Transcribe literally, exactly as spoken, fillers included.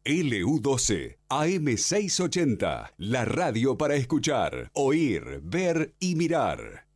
L U doce, A M seiscientos ochenta, la radio para escuchar, oír, ver y mirar.